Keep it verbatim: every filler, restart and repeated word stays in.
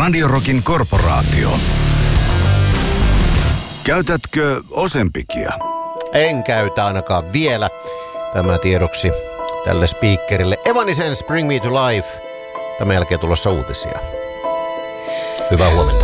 Radio Rockin korporaatio. Käytätkö Ozempicia? En käytä ainakaan vielä. Tämä tiedoksi tälle speakerille. Evanescence, Bring Me to Life. Tämän jälkeen tulossa uutisia. Hyvää huomenta.